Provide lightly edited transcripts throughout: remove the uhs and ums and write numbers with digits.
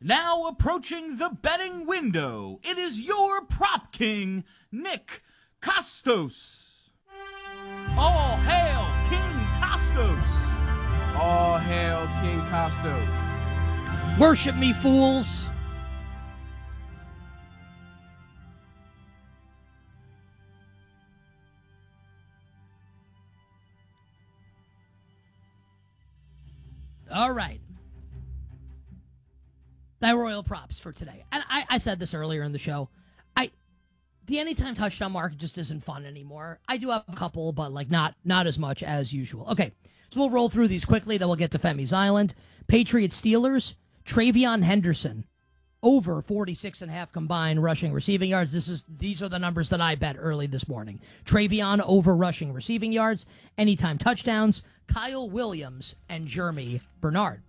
Now approaching the betting window, it is your prop king, Nick Costos. All hail King Costos. All hail King Costos. Worship me, fools. All right. Thy royal props for today. And I said this earlier in the show. The anytime touchdown market just isn't fun anymore. I do have a couple, but like not as much as usual. Okay, so we'll roll through these quickly, then we'll get to Femi's Island. Patriots Steelers, Travion Henderson, over 46.5 combined rushing receiving yards. These are the numbers that I bet early this morning. Travion over rushing receiving yards, anytime touchdowns, Kyle Williams and Jeremy Bernard.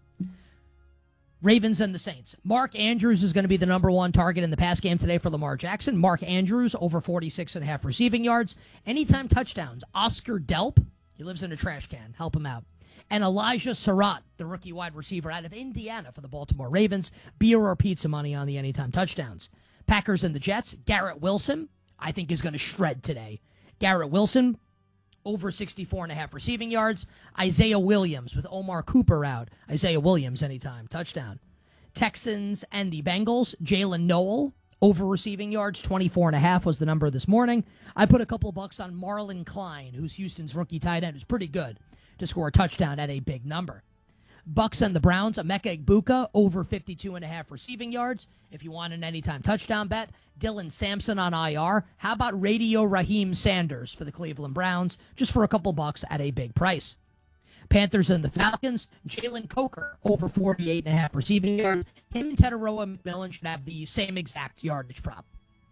Ravens and the Saints. Mark Andrews is going to be the number one target in the pass game today for Lamar Jackson. Mark Andrews over 46.5 receiving yards. Anytime touchdowns. Oscar Delp, he lives in a trash can. Help him out. And Elijah Surratt, the rookie wide receiver out of Indiana for the Baltimore Ravens. Beer or pizza money on the anytime touchdowns. Packers and the Jets. Garrett Wilson, I think, is going to shred today. Garrett Wilson, over 64.5 receiving yards. Isaiah Williams with Omar Cooper out. Isaiah Williams anytime touchdown. Texans and the Bengals. Jalen Noel over receiving yards. 24.5 was the number this morning. I put a couple bucks on Marlon Klein, who's Houston's rookie tight end, who's pretty good to score a touchdown at a big number. Bucks and the Browns. Emeka Egbuka over 52.5 receiving yards. If you want an anytime touchdown bet, Dylan Sampson on IR. How about Radio Raheem Sanders for the Cleveland Browns, just for a couple bucks at a big price? Panthers and the Falcons. Jalen Coker over 48.5 receiving yards. Him and Teteroa McMillan should have the same exact yardage prop.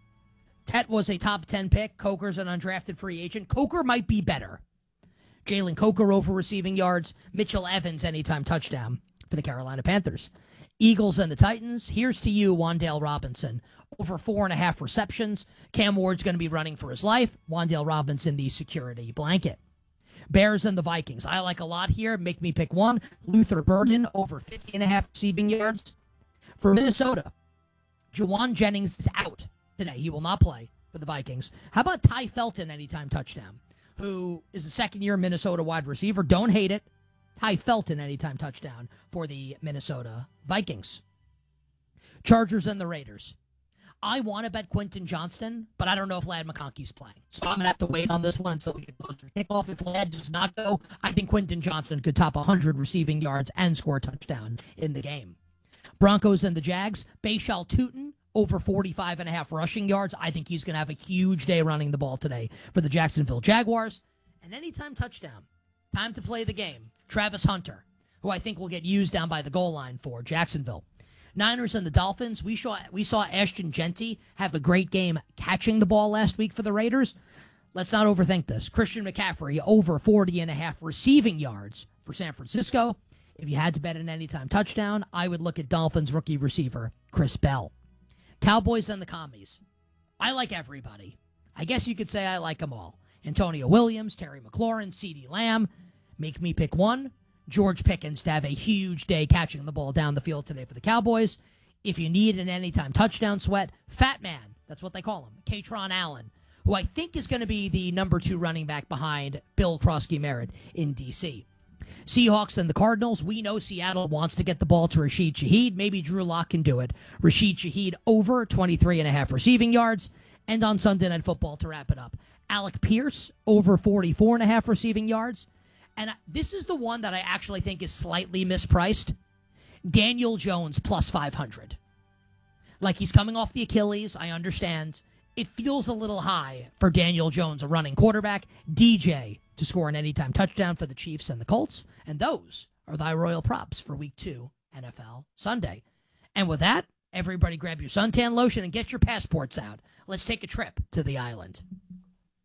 Tet was a top 10 pick. Coker's an undrafted free agent. Coker might be better. Jalen Coker over receiving yards. Mitchell Evans anytime touchdown for the Carolina Panthers. Eagles and the Titans. Here's to you, Wan'Dale Robinson. Over 4.5 receptions. Cam Ward's going to be running for his life. Wan'Dale Robinson, the security blanket. Bears and the Vikings. I like a lot here. Make me pick one. Luther Burden over 50.5 receiving yards. For Minnesota, Jawan Jennings is out today. He will not play for the Vikings. How about Ty Felton anytime touchdown, who is a second-year Minnesota wide receiver? Don't hate it. Ty Felton anytime touchdown for the Minnesota Vikings. Chargers and the Raiders. I want to bet Quentin Johnston, but I don't know if Ladd McConkey's playing. So I'm going to have to wait on this one until we get closer to kickoff. If Ladd does not go, I think Quentin Johnston could top 100 receiving yards and score a touchdown in the game. Broncos and the Jags. Bashal Tutin over 45.5 rushing yards. I think he's going to have a huge day running the ball today for the Jacksonville Jaguars. And anytime touchdown. Time to play the game. Travis Hunter, who I think will get used down by the goal line for Jacksonville. Niners and the Dolphins. We saw Ashton Genty have a great game catching the ball last week for the Raiders. Let's not overthink this. Christian McCaffrey over 40.5 receiving yards for San Francisco. If you had to bet an anytime touchdown, I would look at Dolphins rookie receiver Chris Bell. Cowboys and the Commies. I like everybody. I guess you could say I like them all. Antonio Williams, Terry McLaurin, CeeDee Lamb. Make me pick one. George Pickens to have a huge day catching the ball down the field today for the Cowboys. If you need an anytime touchdown sweat, Fat Man, that's what they call him, Katron Allen, who I think is going to be the number 2 running back behind Bill Krosky-Merritt in D.C. Seahawks and the Cardinals. We know Seattle wants to get the ball to Rashid Shaheed. Maybe Drew Lock can do it. Rashid Shaheed over 23.5 receiving yards. And on Sunday Night Football, to wrap it up, Alec Pierce over 44.5 receiving yards. And this is the one that I actually think is slightly mispriced. Daniel Jones plus 500. Like, he's coming off the Achilles, I understand. It feels a little high for Daniel Jones, a running quarterback. DJ to score an anytime touchdown for the Chiefs and the Colts. And those are thy royal props for Week 2 NFL Sunday. And with that, everybody grab your suntan lotion and get your passports out. Let's take a trip to the island.